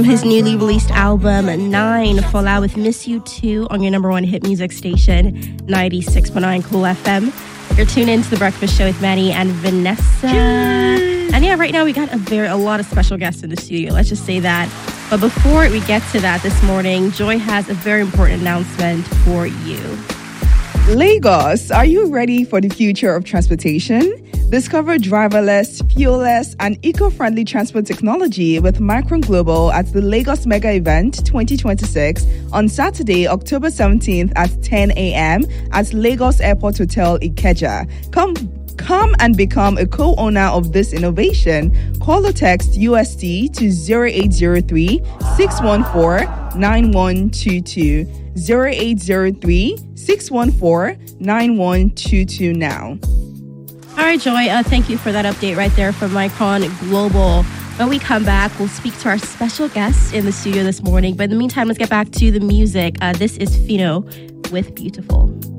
His newly released album, 9, Fallout with Miss You Too on your number one hit music station, 96.9 Cool FM. You're tuned into The Breakfast Show with Maddie and Vanessa. And yeah, right now we got a lot of special guests in the studio. Let's just say that. But before we get to that this morning, Joy has a very important announcement for you. Lagos, are you ready for the future of transportation? Discover driverless, fuelless, and eco-friendly transport technology with Micron Global at the Lagos Mega Event 2026 on Saturday, October 17th at 10 a.m. at Lagos Airport Hotel Ikeja. Come and become a co-owner of this innovation. Call or text UST to 0803-614-9122. 0803-614-9122 now. All right, Joy, thank you for that update right there from Micron Global. When we come back, we'll speak to our special guest in the studio this morning. But in the meantime, let's get back to the music. This is Fino with Beautiful.